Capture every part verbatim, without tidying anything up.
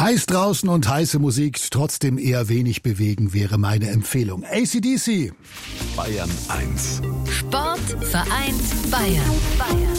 Heiß draußen und heiße Musik, trotzdem eher wenig bewegen, wäre meine Empfehlung. A C D C. Bayern eins. Sport vereint Bayern. Bayern.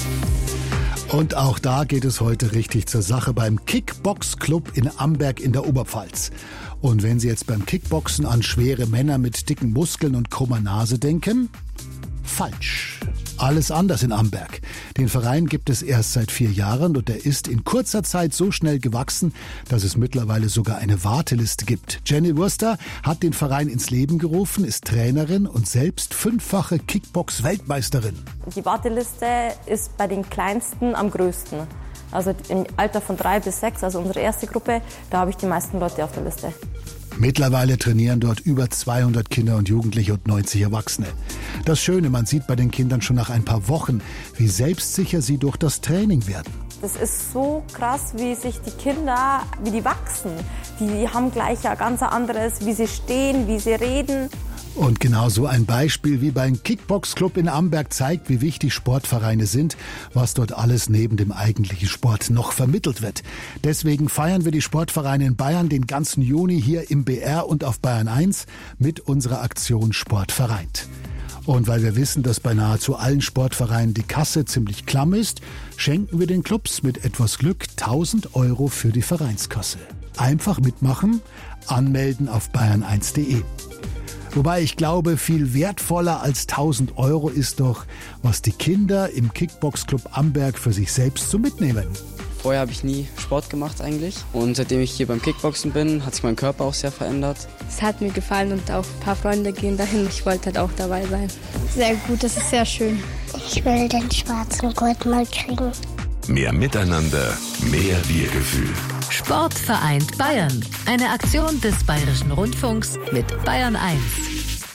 Und auch da geht es heute richtig zur Sache beim Kickbox-Club in Amberg in der Oberpfalz. Und wenn Sie jetzt beim Kickboxen an schwere Männer mit dicken Muskeln und krummer Nase denken, falsch. Alles anders in Amberg. Den Verein gibt es erst seit vier Jahren und er ist in kurzer Zeit so schnell gewachsen, dass es mittlerweile sogar eine Warteliste gibt. Jenny Wurster hat den Verein ins Leben gerufen, ist Trainerin und selbst fünffache Kickbox-Weltmeisterin. Die Warteliste ist bei den Kleinsten am größten. Also im Alter von drei bis sechs, also unsere erste Gruppe, da habe ich die meisten Leute auf der Liste. Mittlerweile trainieren dort über zweihundert Kinder und Jugendliche und neunzig Erwachsene. Das Schöne, man sieht bei den Kindern schon nach ein paar Wochen, wie selbstsicher sie durch das Training werden. Das ist so krass, wie sich die Kinder, wie die wachsen. Die haben gleich ein ganz anderes, wie sie stehen, wie sie reden. Und genau so ein Beispiel wie beim Kickbox-Club in Amberg zeigt, wie wichtig Sportvereine sind, was dort alles neben dem eigentlichen Sport noch vermittelt wird. Deswegen feiern wir die Sportvereine in Bayern den ganzen Juni hier im B R und auf Bayern eins mit unserer Aktion Sport vereint. Und weil wir wissen, dass bei nahezu allen Sportvereinen die Kasse ziemlich klamm ist, schenken wir den Clubs mit etwas Glück tausend Euro für die Vereinskasse. Einfach mitmachen, anmelden auf bayern eins punkt de. Wobei ich glaube, viel wertvoller als tausend Euro ist doch, was die Kinder im Kickbox-Club Amberg für sich selbst so mitnehmen. Vorher habe ich nie Sport gemacht eigentlich und seitdem ich hier beim Kickboxen bin, hat sich mein Körper auch sehr verändert. Es hat mir gefallen und auch ein paar Freunde gehen dahin. Ich wollte halt auch dabei sein. Sehr gut, das ist sehr schön. Ich will den schwarzen Gurt mal kriegen. Mehr Miteinander, mehr Wir-Gefühl. Sport vereint Bayern. Eine Aktion des Bayerischen Rundfunks mit Bayern eins.